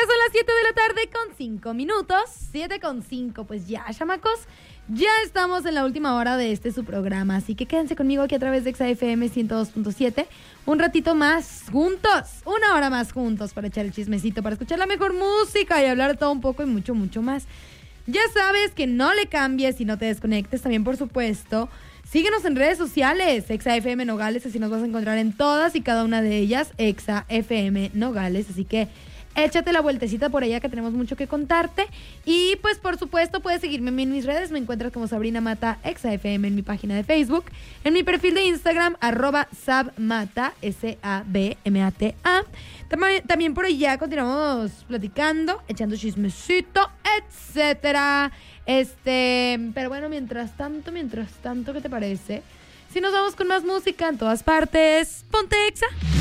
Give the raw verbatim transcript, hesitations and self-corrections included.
son las siete de la tarde con cinco minutos. siete con cinco, pues ya, chamacos. Ya estamos en la última hora de este su programa, así que quédense conmigo aquí a través de Exa F M ciento dos punto siete. Un ratito más juntos, una hora más juntos para echar el chismecito, para escuchar la mejor música y hablar de todo un poco y mucho, mucho más. Ya sabes que no le cambies y no te desconectes. También, por supuesto, síguenos en redes sociales, Exa F M Nogales, así nos vas a encontrar en todas y cada una de ellas, Exa F M Nogales, así que échate la vueltecita por allá que tenemos mucho que contarte. Y pues por supuesto puedes seguirme en mis redes. Me encuentras como Sabrina Mata Exa F M en mi página de Facebook, en mi perfil de Instagram arroba sabmata, S A B M A T A. También por allá continuamos platicando, echando chismecito, etcétera. Este, pero bueno, mientras tanto, mientras tanto, ¿qué te parece si nos vamos con más música en todas partes? Ponte Exa.